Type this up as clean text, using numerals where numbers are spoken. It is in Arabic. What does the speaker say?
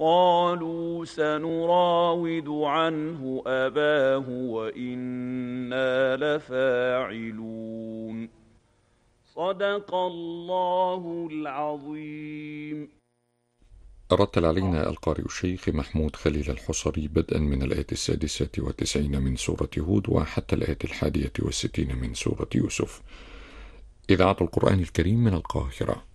قالوا سنراود عنه أباه وإنا لفاعلون. صدق الله العظيم. رتل علينا القارئ الشيخ محمود خليل الحصري بدءا من الآية 96 من سورة هود وحتى الآية 61 من سورة يوسف. إذاعة القرآن الكريم من القاهرة.